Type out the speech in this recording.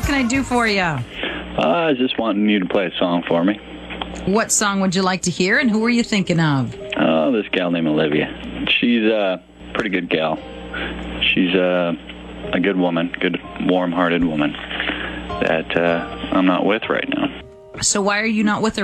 can I do for you? I was just wanting you to play a song for me. What song would you like to hear, and who were you thinking of? Oh, this gal named Olivia. She's a pretty good gal. She's a good woman, good, warm-hearted woman that I'm not with right now. So why are you not with her?